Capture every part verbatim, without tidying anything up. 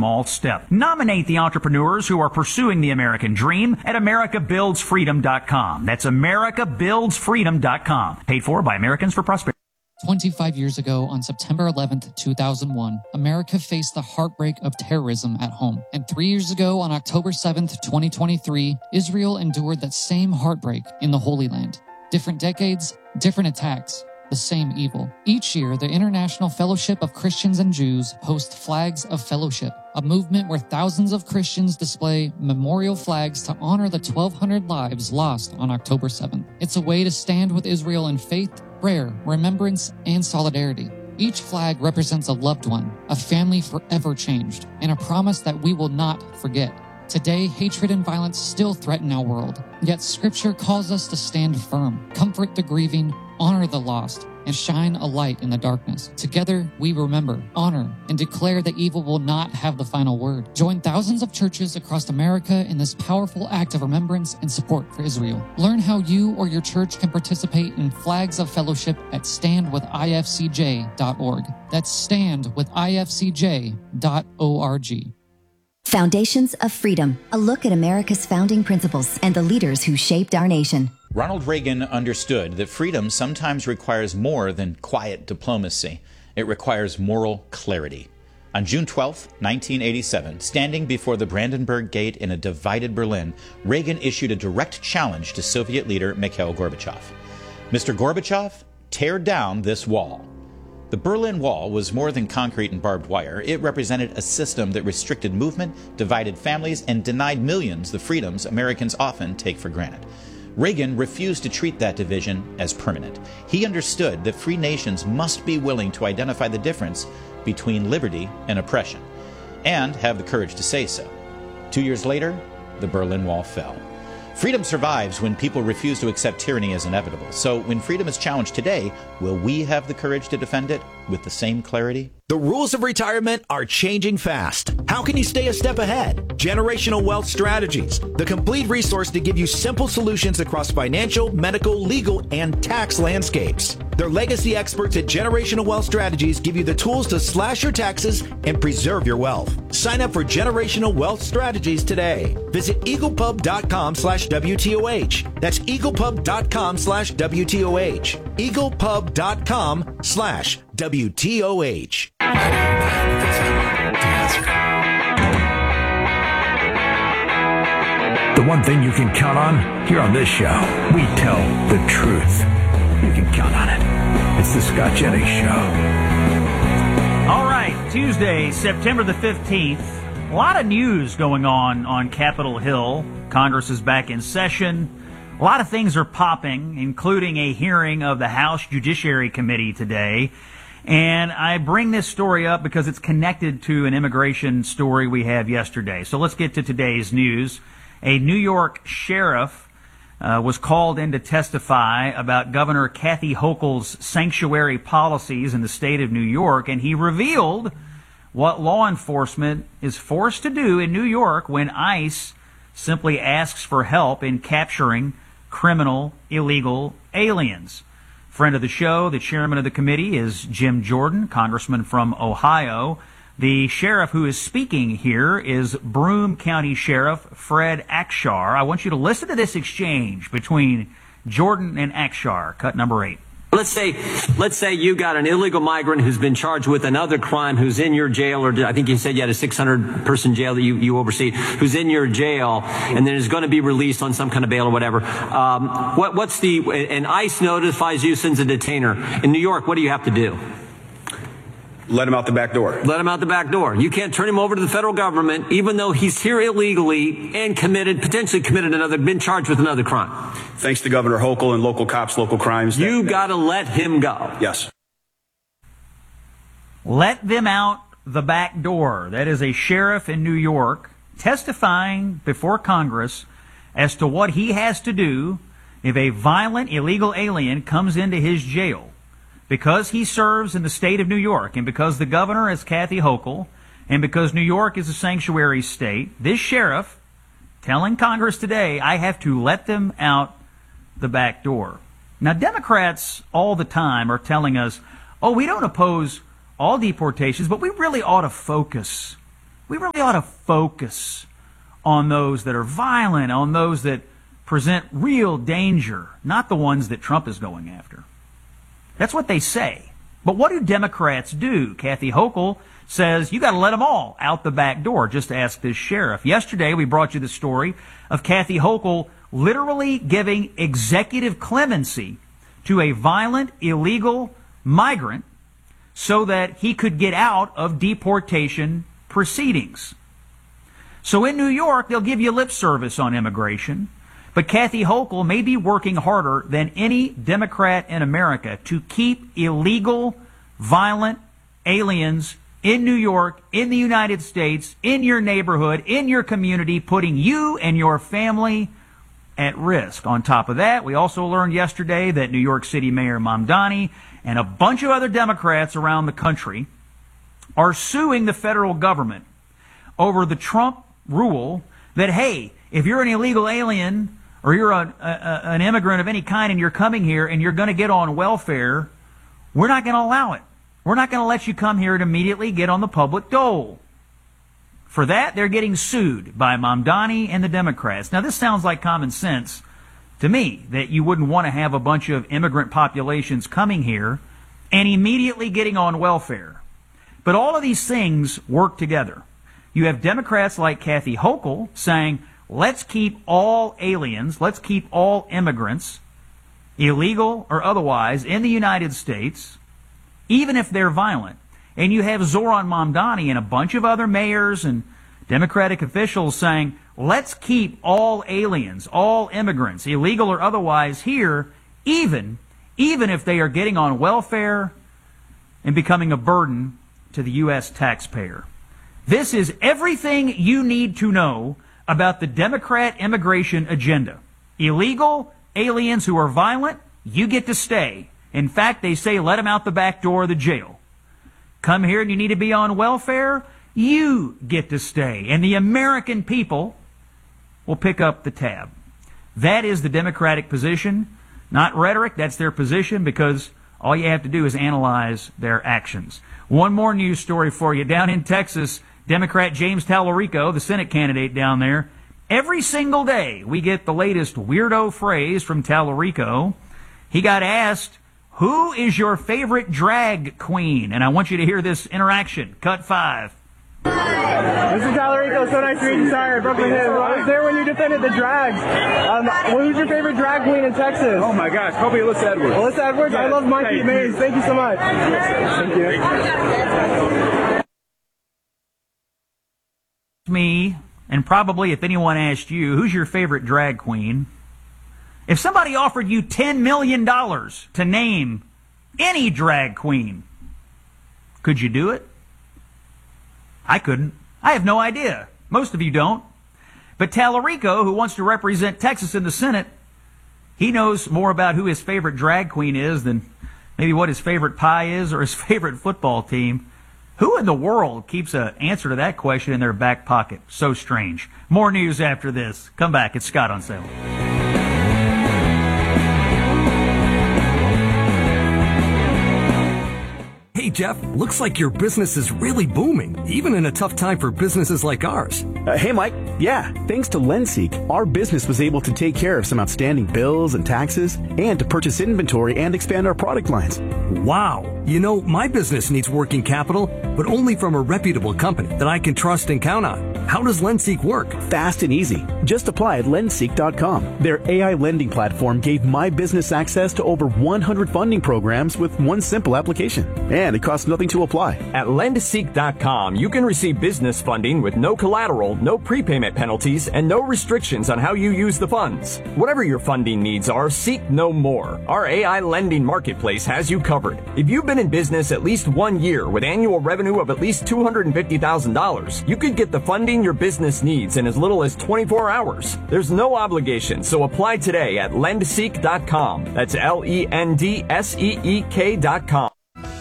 small step. Nominate the entrepreneurs who are pursuing the American dream at America Builds Freedom dot com. That's America Builds Freedom dot com. Paid for by Americans for Prosperity. twenty-five years ago, on September eleventh, two thousand one, America faced the heartbreak of terrorism at home. And three years ago, on October seventh, twenty twenty-three, Israel endured that same heartbreak in the Holy Land. Different decades, different attacks, the same evil. Each year, the International Fellowship of Christians and Jews hosts Flags of Fellowship, a movement where thousands of Christians display memorial flags to honor the twelve hundred lives lost on October seventh. It's a way to stand with Israel in faith, prayer, remembrance, and solidarity. Each flag represents a loved one, a family forever changed, and a promise that we will not forget. Today, hatred and violence still threaten our world, yet Scripture calls us to stand firm, comfort the grieving, honor the lost, and shine a light in the darkness. Together, we remember, honor, and declare that evil will not have the final word. Join thousands of churches across America in this powerful act of remembrance and support for Israel. Learn how you or your church can participate in Flags of Fellowship at stand with I F C J dot org. That's stand with I F C J dot org. Foundations of Freedom, a look at America's founding principles and the leaders who shaped our nation. Ronald Reagan understood that freedom sometimes requires more than quiet diplomacy. It requires moral clarity. On June twelfth, nineteen eighty-seven, standing before the Brandenburg Gate in a divided Berlin, Reagan issued a direct challenge to Soviet leader Mikhail Gorbachev. Mister Gorbachev, tear down this wall. The Berlin Wall was more than concrete and barbed wire. It represented a system that restricted movement, divided families, and denied millions the freedoms Americans often take for granted. Reagan refused to treat that division as permanent. He understood that free nations must be willing to identify the difference between liberty and oppression, and have the courage to say so. Two years later, the Berlin Wall fell. Freedom survives when people refuse to accept tyranny as inevitable. So when freedom is challenged today, will we have the courage to defend it with the same clarity? The rules of retirement are changing fast. How can you stay a step ahead? Generational Wealth Strategies, the complete resource to give you simple solutions across financial, medical, legal, and tax landscapes. Their legacy experts at Generational Wealth Strategies give you the tools to slash your taxes and preserve your wealth. Sign up for Generational Wealth Strategies today. Visit eaglepub.com slash WTOH. That's eaglepub.com slash WTOH. eaglepub.com slash WTOH. The one thing you can count on here on this show, we tell the truth. You can count on it. It's the Scott Jennings Show. All right, Tuesday, September the fifteenth. A lot of news going on on Capitol Hill. Congress is back in session. A lot of things are popping, including a hearing of the House Judiciary Committee today. And I bring this story up because it's connected to an immigration story we had yesterday. So let's get to today's news. A New York sheriff uh, was called in to testify about Governor Kathy Hochul's sanctuary policies in the state of New York, and he revealed what law enforcement is forced to do in New York when ICE simply asks for help in capturing criminal, illegal aliens. Friend of the show, the chairman of the committee, is Jim Jordan, congressman from Ohio. The sheriff who is speaking here is Broome County Sheriff Fred Akshar. I want you to listen to this exchange between Jordan and Akshar, cut number eight. Let's say, let's say you got an illegal migrant who's been charged with another crime, who's in your jail, or I think you said you had a six hundred person jail that you, you oversee, who's in your jail, and then is going to be released on some kind of bail or whatever. Um, what, what's the, and ICE notifies you, sends a detainer. In New York, what do you have to do? Let him out the back door. Let him out the back door. You can't turn him over to the federal government, even though he's here illegally and committed, potentially committed another, been charged with another crime. Thanks to Governor Hochul and local cops, local crimes. You got to let him go. Yes. Let them out the back door. That is a sheriff in New York testifying before Congress as to what he has to do if a violent illegal alien comes into his jail. Because he serves in the state of New York, and because the governor is Kathy Hochul, and because New York is a sanctuary state, this sheriff telling Congress today, I have to let them out the back door. Now, Democrats all the time are telling us, oh, we don't oppose all deportations, but we really ought to focus we really ought to focus on those that are violent, on those that present real danger, not the ones that Trump is going after. That's what they say. But what do Democrats do? Kathy Hochul says you got to let them all out the back door. Just ask this sheriff. Yesterday we brought you the story of Kathy Hochul literally giving executive clemency to a violent, illegal migrant so that he could get out of deportation proceedings. So in New York, they'll give you lip service on immigration, but Kathy Hochul may be working harder than any Democrat in America to keep illegal, violent aliens in New York, in the United States, in your neighborhood, in your community, putting you and your family at risk. On top of that, we also learned yesterday that New York City Mayor Mamdani and a bunch of other Democrats around the country are suing the federal government over the Trump rule that, hey, if you're an illegal alien or you're a, a, an immigrant of any kind and you're coming here and you're going to get on welfare, we're not going to allow it. We're not going to let you come here and immediately get on the public dole. For that, they're getting sued by Mamdani and the Democrats. Now, this sounds like common sense to me, that you wouldn't want to have a bunch of immigrant populations coming here and immediately getting on welfare. But all of these things work together. You have Democrats like Kathy Hochul saying, let's keep all aliens, let's keep all immigrants, illegal or otherwise, in the United States, even if they're violent. And you have Zoran Mamdani and a bunch of other mayors and Democratic officials saying, let's keep all aliens, all immigrants, illegal or otherwise, here, even, even if they are getting on welfare and becoming a burden to the U S taxpayer. This is everything you need to know about the Democrat immigration agenda. Illegal aliens who are violent, you get to stay. In fact, they say let them out the back door of the jail. Come here and you need to be on welfare, you get to stay. And the American people will pick up the tab. That is the Democratic position, not rhetoric. That's their position, because all you have to do is analyze their actions. One more news story for you. Down in Texas, Democrat James Tallarico, the Senate candidate down there, every single day we get the latest weirdo phrase from Tallarico. He got asked, who is your favorite drag queen? And I want you to hear this interaction. Cut five. This is Tallarico. So nice to meet you. Sorry, I broke my head. I was there when you defended the drags. Um, who's your favorite drag queen in Texas? Oh my gosh, probably Alyssa Edwards. Alyssa Edwards? Yes. I love Monkey Maze. Thank you so much. Thank you. Me, and probably if anyone asked you, who's your favorite drag queen? If somebody offered you ten million dollars to name any drag queen, could you do it? I couldn't. I have no idea. Most of you don't. But Tallarico, who wants to represent Texas in the Senate, he knows more about who his favorite drag queen is than maybe what his favorite pie is or his favorite football team. Who in the world keeps an answer to that question in their back pocket? So strange. More news after this. Come back. It's Scott on Salem. Hey, Jeff, looks like your business is really booming, even in a tough time for businesses like ours. Uh, hey, Mike. Yeah, thanks to LendSeek, our business was able to take care of some outstanding bills and taxes and to purchase inventory and expand our product lines. Wow. You know, my business needs working capital, but only from a reputable company that I can trust and count on. How does LendSeek work? Fast and easy. Just apply at lendseek dot com. Their A I lending platform gave my business access to over one hundred funding programs with one simple application. And it costs nothing to apply. At lendseek dot com, you can receive business funding with no collateral, no prepayment penalties, and no restrictions on how you use the funds. Whatever your funding needs are, seek no more. Our A I lending marketplace has you covered. If you've been in business at least one year with annual revenue of at least two hundred fifty thousand dollars, you could get the funding your business needs in as little as twenty-four hours. There's no obligation, so apply today at lendseek dot com. That's L E N D S E E K dot com.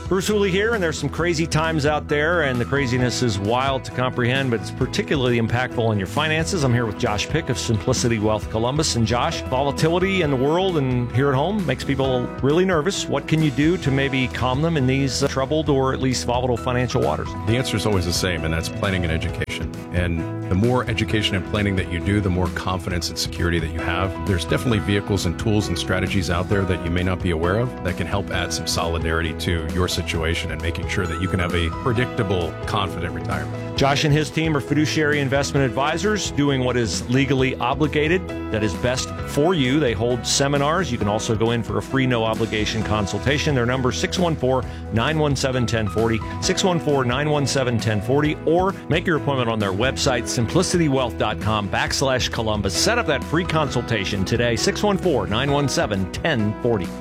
Bruce Hooley here, and there's some crazy times out there, and the craziness is wild to comprehend, but it's particularly impactful on your finances. I'm here with Josh Pick of Simplicity Wealth Columbus. And Josh, volatility in the world and here at home makes people really nervous. What can you do to maybe calm them in these uh, troubled or at least volatile financial waters? The answer is always the same, and that's planning and education. And the more education and planning that you do, the more confidence and security that you have. There's definitely vehicles and tools and strategies out there that you may not be aware of that can help add some solidarity to your situation and making sure that you can have a predictable, confident retirement. Josh and his team are fiduciary investment advisors doing what is legally obligated, that is best for you. They hold seminars. You can also go in for a free, no-obligation consultation. Their number is six one four, nine one seven, one zero four zero, six one four, nine one seven, one zero four zero, or make your appointment on their website, simplicitywealth.com backslash Columbus. Set up that free consultation today, six one four, nine one seven, one zero four zero.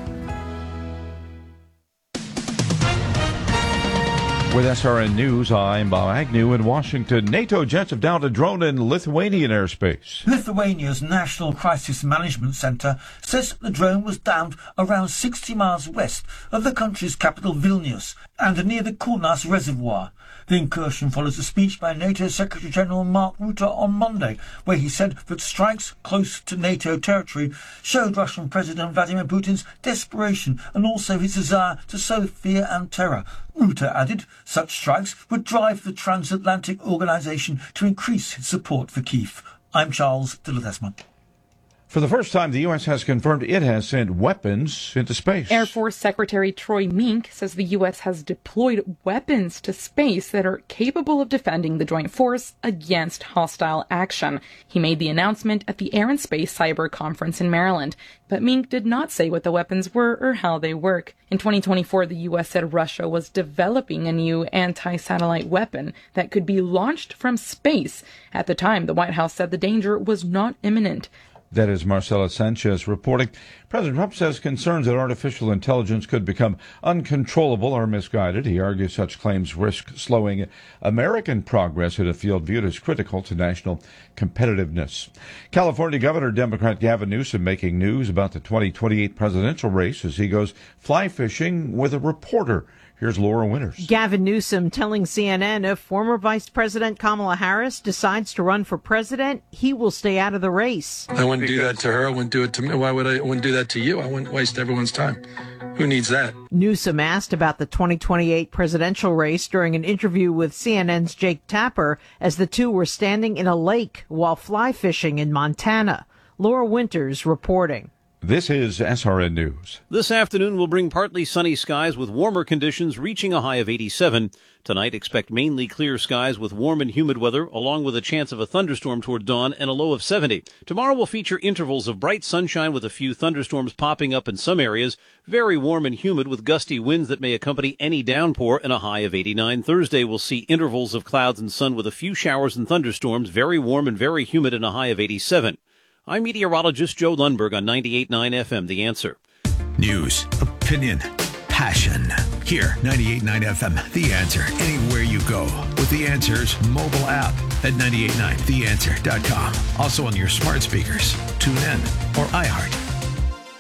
With S R N News, I'm Bob Agnew in Washington. NATO jets have downed a drone in Lithuanian airspace. Lithuania's National Crisis Management Centre says the drone was downed around sixty miles west of the country's capital Vilnius and near the Kaunas Reservoir. The incursion follows a speech by NATO Secretary-General Mark Rutte on Monday, where he said that strikes close to NATO territory showed Russian President Vladimir Putin's desperation and also his desire to sow fear and terror. Rutte added such strikes would drive the transatlantic organisation to increase its support for Kyiv. I'm Charles Dillard-Esmond. For the first time, the U S has confirmed it has sent weapons into space. Air Force Secretary Troy Mink says the U S has deployed weapons to space that are capable of defending the joint force against hostile action. He made the announcement at the Air and Space Cyber Conference in Maryland, but Mink did not say what the weapons were or how they work. In twenty twenty-four, the U S said Russia was developing a new anti-satellite weapon that could be launched from space. At the time, the White House said the danger was not imminent. That is Marcela Sanchez reporting. President Trump says concerns that artificial intelligence could become uncontrollable are misguided. He argues such claims risk slowing American progress in a field viewed as critical to national competitiveness. California Governor Democrat Gavin Newsom making news about the twenty twenty-eight presidential race as he goes fly fishing with a reporter. Here's Laura Winters. Gavin Newsom telling C N N if former Vice President Kamala Harris decides to run for president, he will stay out of the race. I wouldn't do that to her. I wouldn't do it to me. Why would I, I wouldn't do that to you? I wouldn't waste everyone's time. Who needs that? Newsom asked about the twenty twenty-eight presidential race during an interview with C N N's Jake Tapper as the two were standing in a lake while fly fishing in Montana. Laura Winters reporting. This is S R N News. This afternoon will bring partly sunny skies with warmer conditions reaching a high of eighty-seven. Tonight, expect mainly clear skies with warm and humid weather, along with a chance of a thunderstorm toward dawn and a low of seventy. Tomorrow will feature intervals of bright sunshine with a few thunderstorms popping up in some areas. Very warm and humid with gusty winds that may accompany any downpour and a high of eighty-nine. Thursday will see intervals of clouds and sun with a few showers and thunderstorms. Very warm and very humid and a high of eighty-seven. I'm meteorologist Joe Lundberg on ninety-eight point nine F M, The Answer. News, opinion, passion. Here, ninety-eight point nine F M, The Answer. Anywhere you go with The Answer's mobile app at ninety-eight point nine the answer dot com. Also on your smart speakers, TuneIn, or iHeart.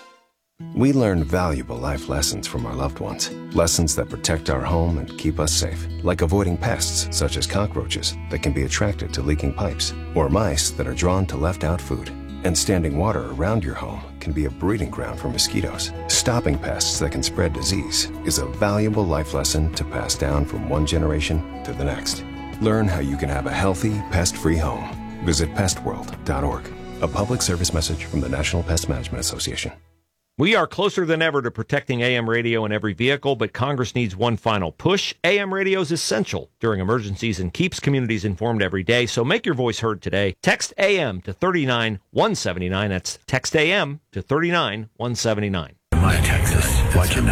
We learn valuable life lessons from our loved ones. Lessons that protect our home and keep us safe. Like avoiding pests, such as cockroaches, that can be attracted to leaking pipes. Or mice that are drawn to left-out food. And standing water around your home can be a breeding ground for mosquitoes. Stopping pests that can spread disease is a valuable life lesson to pass down from one generation to the next. Learn how you can have a healthy, pest-free home. Visit pest world dot org. A public service message from the National Pest Management Association. We are closer than ever to protecting A M radio in every vehicle, but Congress needs one final push. A M radio is essential during emergencies and keeps communities informed every day, so make your voice heard today. Text A M to three nine one seven nine. That's text A M to three nine one seven nine. My Texas, watch it now.